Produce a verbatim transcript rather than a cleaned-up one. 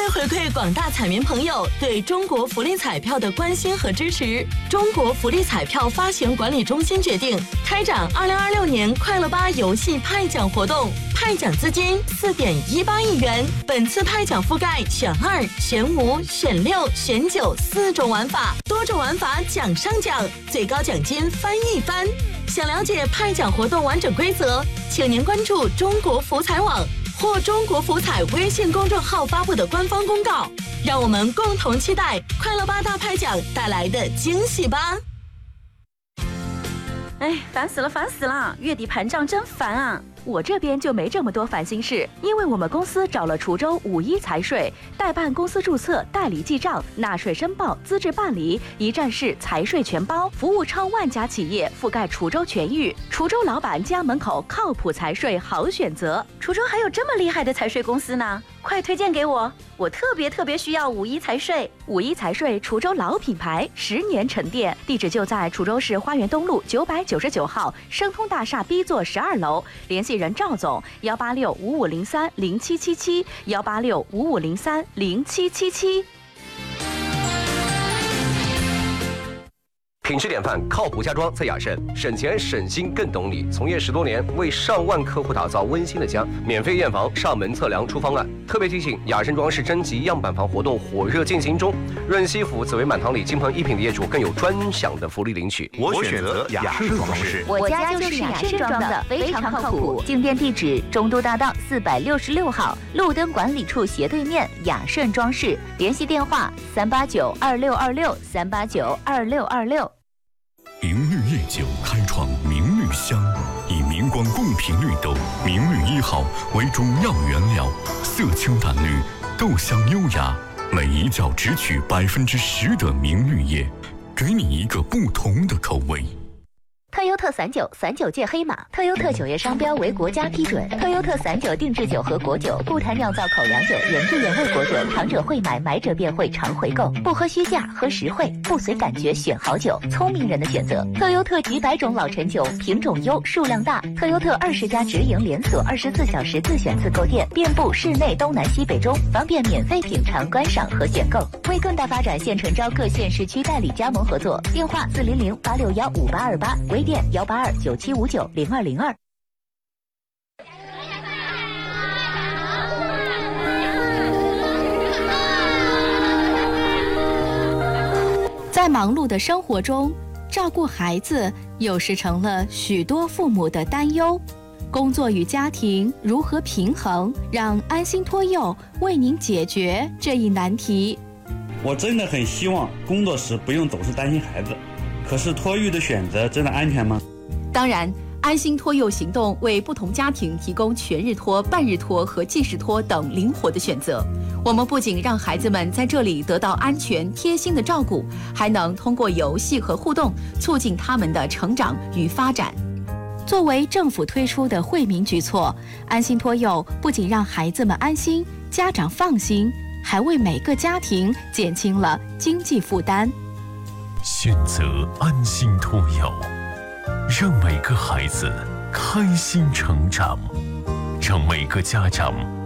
回馈广大彩民朋友对中国福利彩票的关心和支持，中国福利彩票发行管理中心决定开展二零二六年快乐吧游戏派奖活动，派奖资金四点一八亿元。本次派奖覆盖选二、选五、选六、选九四种玩法，多种玩法奖上奖，最高奖金翻一番。想了解派奖活动完整规则，请您关注中国福彩网或中国福彩微信公众号发布的官方公告。让我们共同期待快乐吧大派奖带来的惊喜吧！ 哎，烦死了，烦死了！月底盘账真烦啊！我这边就没这么多烦心事，因为我们公司找了滁州五一财税代办公司注册、代理记账、纳税申报、资质办理，一站式财税全包，服务超万家企业，覆盖滁州全域。滁州老板家门口靠谱财税好选择。滁州还有这么厉害的财税公司呢，快推荐给我！我特别特别需要五一财税。五一财税滁州老品牌，十年沉淀，地址就在滁州市花园东路九百九十九号生通大厦 B 座十二楼，联系人赵总幺八六五五零三零七七七幺八六五五零三零七七七。 品质典范，靠谱家装在雅盛，省钱省心更懂你。从业十多年，为上万客户打造温馨的家，免费验房、上门测量、出方案。特别提醒，雅盛装饰征集样板房活动火热进行中，润西府、紫薇满堂里金鹏一品的业主更有专享的福利领取。 我选择雅盛装饰， 我家就是雅盛装的，非常靠谱。进店地址：中都大道四百六十六号，路灯管理处斜对面，雅盛装饰。联系电话：三八九二六二六三八九二六二六。 明绿夜酒开创明绿香，以明光贡品绿豆明绿一号为中药原料，色清淡绿，豆香优雅，每一角只取百分之十的明绿叶，给你一个不同的口味。 特优特散酒，散酒界黑马。特优特酒业商标为国家批准。特优特散酒定制酒和果酒，固坛酿造口粮酒，原汁原味果酒，尝者会买，买者便会常回购。不喝虚价，喝实惠，不随感觉选好酒，聪明人的选择。特优特几百种老陈酒，品种优，数量大。特优特二十家直营连锁，二十四小时自选自购店，遍布市内东南西北中，方便免费品尝、观赏和选购。为更大发展，现诚招各县市区代理加盟合作。电话：四零零八六幺五八二八。微店幺八二九七五九零二零二。 在忙碌的生活中，照顾孩子有时成了许多父母的担忧。工作与家庭如何平衡？让安心托幼为您解决这一难题。 我真的很希望工作时不用总是担心孩子。可是托育的选择真的安全吗？ 当然，安心托幼行动为不同家庭提供全日托、半日托和即时托等灵活的选择。我们不仅让孩子们在这里得到安全贴心的照顾，还能通过游戏和互动促进他们的成长与发展。 作为政府推出的惠民举措，安心托幼不仅让孩子们安心，家长放心，还为每个家庭减轻了经济负担。 选择安心托幼，让每个孩子开心成长，让每个家长